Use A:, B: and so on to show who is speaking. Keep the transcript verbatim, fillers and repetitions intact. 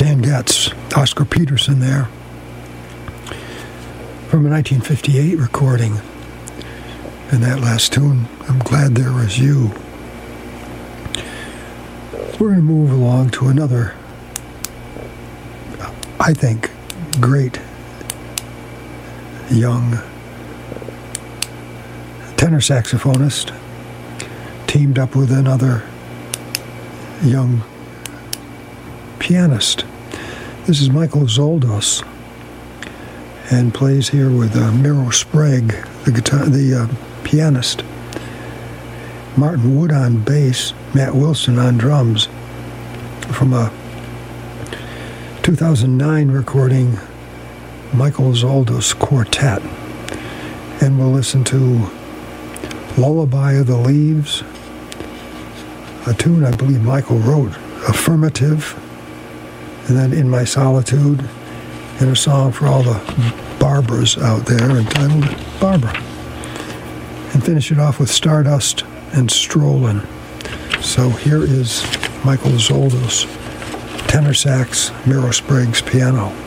A: Stan Getz, Oscar Peterson there, from a nineteen fifty-eight recording. And that last tune, I'm Glad There Was You. We're going to move along to another, I think, great young tenor saxophonist, teamed up with another young pianist. This is Michael Zoldos, and plays here with uh, Miro Sprague, the guitar, the uh, pianist, Martin Wood on bass, Matt Wilson on drums, from a two thousand nine recording, Michael Zoldos Quartet. And we'll listen to Lullaby of the Leaves, a tune I believe Michael wrote, Affirmative, and then In My Solitude, and a song for all the Barbaras out there entitled Barbara. And finish it off with Stardust and Strollin'. So here is Michael Zoldos, tenor sax, Miro Sprague's piano.